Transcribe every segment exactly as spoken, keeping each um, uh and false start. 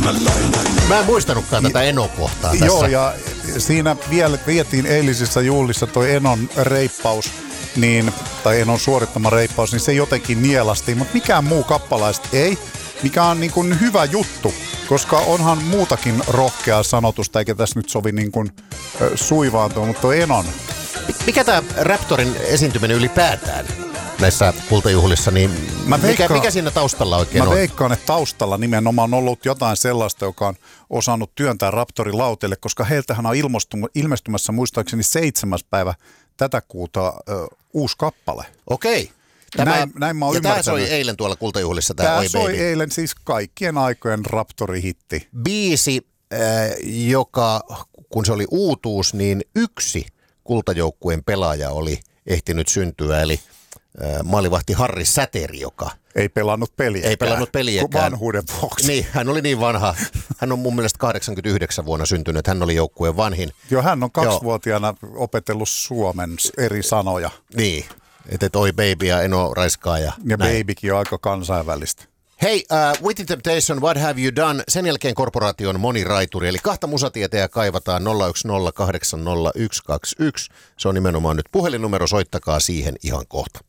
Mä en muistanutkaan tätä Eno-kohtaa tässä. Joo, ja siinä vielä vietiin eilisissä juhlissa toi Enon reippaus, niin, tai Enon suorittama reippaus, niin se jotenkin nielastiin, mutta mikään muu kappalaista ei, mikä on niin kuin hyvä juttu, koska onhan muutakin rohkeaa sanotusta, eikä tässä nyt sovi niin kuin äh, suivaantua, mutta toi Enon. Mikä tää Raptorin esiintyminen ylipäätään näissä kultajuhlissa, niin mikä, veikkaan, mikä siinä taustalla oikein mä on? Mä veikkaan, että taustalla nimenomaan on ollut jotain sellaista, joka on osannut työntää Raptorin lauteelle, koska heiltähän on ilmestymässä muistaakseni seitsemäs päivä tätä kuuta ö, uusi kappale. Okei. Tämä, näin, näin mä oon ja ymmärtänyt. Tämä soi eilen tuolla kultajuhlissa, tämä, tämä Oi soi Baby. eilen siis kaikkien aikojen Raptori-hitti. Biisi, äh, joka kun se oli uutuus, niin yksi kultajoukkueen pelaaja oli ehtinyt syntyä, eli äh, maalivahti Harri Säteri, joka ei pelannut peliäkään. Ei pelannut peliäkään. Vanhuuden vuoksi. Niin, hän oli niin vanha. Hän on mun mielestä kahdeksankymmentäyhdeksän vuonna syntynyt. Hän oli joukkueen vanhin. Joo, hän on kaksivuotiaana opetellut suomen eri sanoja. Niin, että Oi Baby ja Eno raiskaa ja Ja näin. Babykin on aika kansainvälistä. Hei, uh, With the Temptation, What Have You Done? Sen jälkeen korporaation moniraituri, eli kahta musatieteä kaivataan nolla yksi nolla kahdeksan nolla yksi kaksi yksi. Se on nimenomaan nyt puhelinnumero, soittakaa siihen ihan kohta.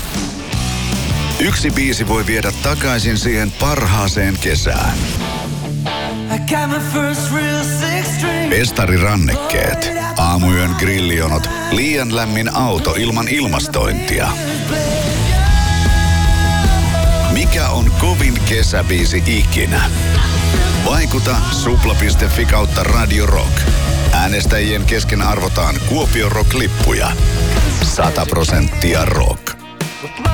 Yksi biisi voi viedä takaisin siihen parhaaseen kesään. Pestari rannekkeet, aamuyön grillionot, liian lämmin auto ilman ilmastointia. Mikä on kovin kesäbiisi ikinä? Vaikuta supla piste fi kautta Radio Rock. Äänestäjien kesken arvotaan Kuopio Rock-lippuja. sata prosenttia rock.